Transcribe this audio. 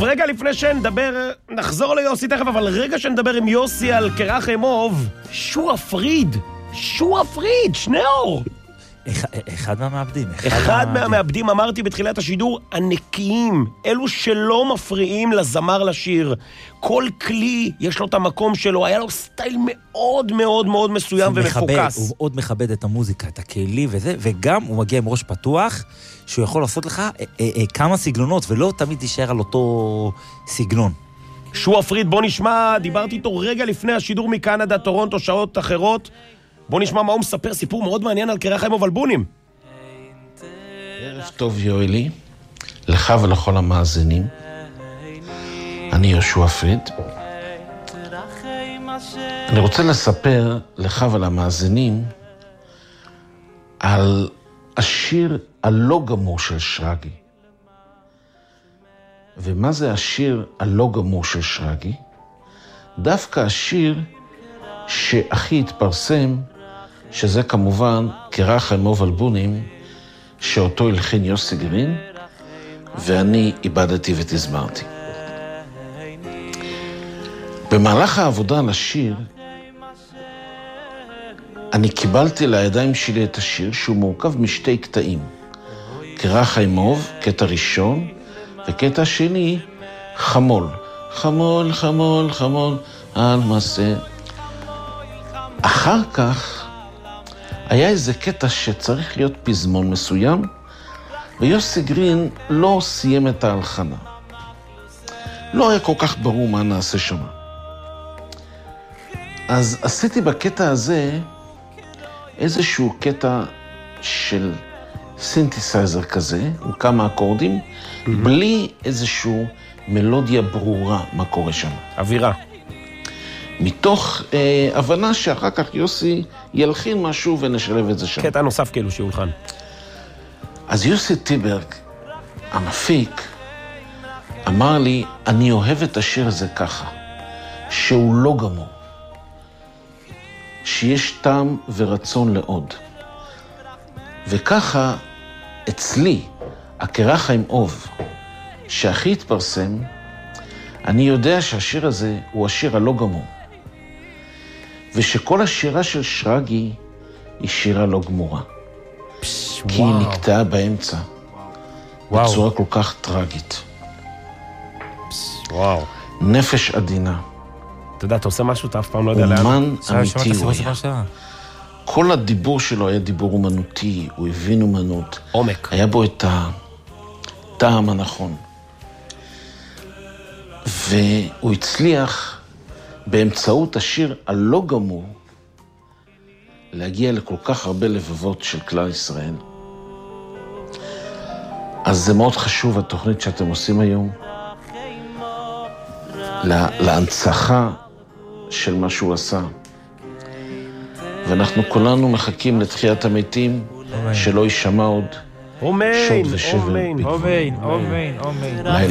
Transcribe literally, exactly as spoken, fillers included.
טוב, רגע לפני שנדבר, נחזור ליוסי תכף, אבל רגע שנדבר עם יוסי על קרח אמוב, שורה פריד, שורה פריד, שניאור. אחד מהמעבדים. אחד מהמעבדים, אמרתי בתחילת השידור, הנקיים, אלו שלא מפריעים לזמר לשיר. כל כלי יש לו את המקום שלו, היה לו סטייל מאוד מאוד מאוד מסוים ומפוקס. הוא מאוד מכבד את המוזיקה, את הכלי וזה, וגם הוא מגיע עם ראש פתוח, שהוא יכול לעשות לך אה, אה, אה, כמה סגנונות, ולא תמיד תישאר על אותו סגנון. שורה פריד, בוא נשמע, דיברתי איתו רגע לפני השידור מקנדה, טורונטו, שעות אחרות. בוא נשמע מה הוא מספר, סיפור מאוד מעניין על קרח אמוב אלבונים. ערב טוב יואלי, לך ולכל המאזינים. אני יהושע פריד. אני רוצה לספר לך ולמאזינים על השיר הלא גמור של שרגי. ומה זה השיר הלא גמור של שרגי? דווקא השיר שהכי התפרסם, שזה כמובן קרח אמוב אלבונים, שאותו הלחין יוסי גרין, ואני איבדתי ותזמרתי. במהלך העבודה על השיר, אני קיבלתי לידיים שלי את השיר, שהוא מורכב משתי קטעים. קרח אמוב, קטע ראשון, וקטע שני, חמול. חמול, חמול, חמול, על מסע. אחר כך, היה איזה קטע שצריך להיות פזמון מסוים, ויוסי גרין לא סיים את ההלחנה. לא היה כל כך ברור מה נעשה שם. אז עשיתי בקטע הזה איזשהו קטע של סינתסייזר כזה, עם כמה אקורדים, mm-hmm. בלי איזשהו מלודיה ברורה מה קורה שם. אווירה. מתוך אה, הבנה שאחר כך יוסי ילחין משהו ונשלב את זה שם. קטע נוסף כאילו שהולחן. אז יוסי טיברג, המפיק, אמר לי, אני אוהב את השיר הזה ככה, שהוא לא גמור, שיש טעם ורצון לעוד. וככה, אצלי, הקרח אמוב, שהכי התפרסם, אני יודע שהשיר הזה הוא השיר הלא גמור. ושכל השירה של שרגי היא שירה לא גמורה. פש, כי וואו. היא נקטעה באמצע. וואו. בצורה כל כך טרגית. פש, וואו. נפש עדינה. אתה יודע, אתה עושה משהו, אתה אף פעם לא יודע לאן. אומן אמיתי הוא היה. כל הדיבור שלו היה דיבור אומנותי, הוא הבין אומנות. עומק. היה בו את הטעם הנכון. והוא הצליח באמצעות השיר הלא גמור להגיע לכל כך הרבה לבבות של כלל ישראל. אז זה מאוד חשוב, התוכנית שאתם עושים היום, לה, להנצחה של מה שהוא עשה. ואנחנו כולנו מחכים לתחיית המתים, שלא יישמע עוד אמן, שוד ושבר. אמן, אמן, אמן, אמן. לילה